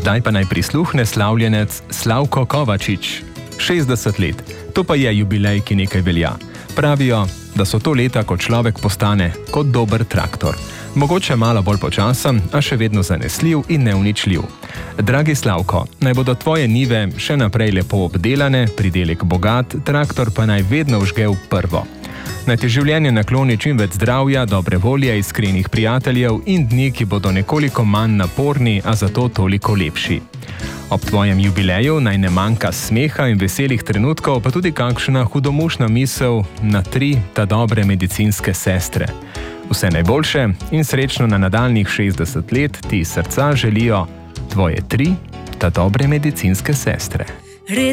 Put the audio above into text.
Zdaj pa naj prisluhne slavljenec Slavko Kovačič. 60 let, to pa je jubilej, ki nekaj velja. Pravijo, da so to leta, ko človek postane kot dober traktor. Mogoče malo bolj počasen, a še vedno zanesljiv in neuničljiv. Dragi Slavko, naj bodo tvoje njive še naprej lepo obdelane, pridelek bogat, traktor pa naj vedno vžge v prvo. Naj ti življenje nakloni čim več zdravja, dobre volje, iskrenih prijateljev in dni, ki bodo nekoliko manj naporni, a zato toliko lepši. Ob tvojem jubileju naj ne manjka smeha in veselih trenutkov, pa tudi kakšna hudomušna misel na 3 ta dobre medicinske sestre. Vse najboljše in srečno na nadaljnjih 60 let ti srca želijo tvoje 3 ta dobre medicinske sestre.